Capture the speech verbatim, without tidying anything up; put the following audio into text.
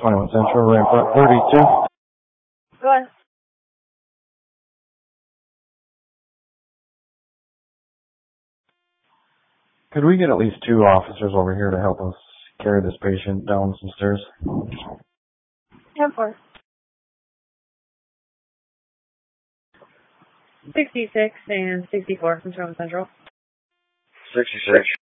twenty-one Central, Rampart thirty-two. Go ahead. Could we get at least two officers over here to help us carry this patient down some stairs? ten four. sixty-six and sixty-four from Toronto Central. sixty-six.